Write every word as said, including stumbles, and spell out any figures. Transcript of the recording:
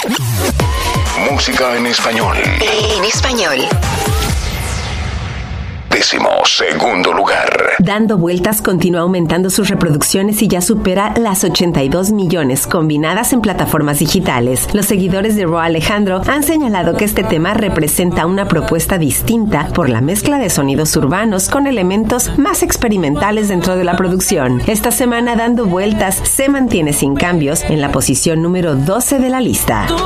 Música en español. En español. Décimo segundo lugar. Dando Vueltas continúa aumentando sus reproducciones y ya supera las ochenta y dos millones combinadas en plataformas digitales. Los seguidores de Rauw Alejandro han señalado que este tema representa una propuesta distinta por la mezcla de sonidos urbanos con elementos más experimentales dentro de la producción. Esta semana Dando Vueltas se mantiene sin cambios en la posición número doce de la lista.